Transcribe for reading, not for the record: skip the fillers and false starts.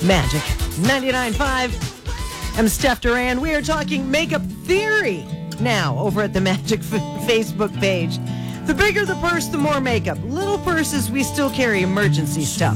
Magic 99.5. I'm Steph Duran. We are talking makeup theory now over at the Magic Facebook page. The bigger the purse, the more makeup. Little purses, we still carry emergency stuff.